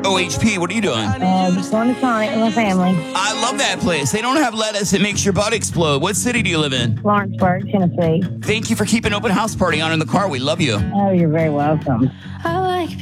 OHP, what are you doing? Just going to Sonic with my family. I love that place. They don't have lettuce. It makes your butt explode. What city do you live in? Lawrenceburg, Tennessee. Thank you for keeping open house party on in the car. We love you. Oh, you're very welcome. I like